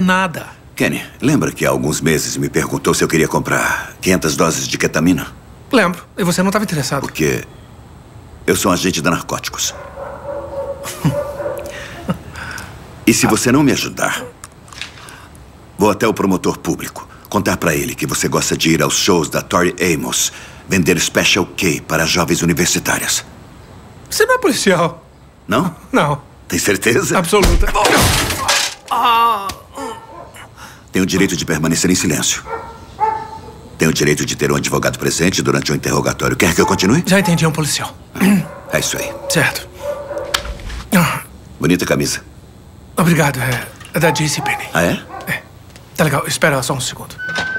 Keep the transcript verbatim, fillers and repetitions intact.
nada. Kenny, lembra que há alguns meses me perguntou se eu queria comprar quinhentas doses de ketamina? Lembro. E você não estava interessado. Porque eu sou um agente de narcóticos. E se você não me ajudar, vou até o promotor público contar pra ele que você gosta de ir aos shows da Tori Amos, vender Special K para jovens universitárias. Você não é policial. Não? Não. Tem certeza? Absoluta. Tem o direito de permanecer em silêncio. Tem o direito de ter um advogado presente durante o interrogatório. Quer que eu continue? Já entendi, é um policial. É isso aí. Certo. Bonita camisa. Obrigado, é, é da JCPenney. Ah, é? É. Tá legal, espera só um segundo.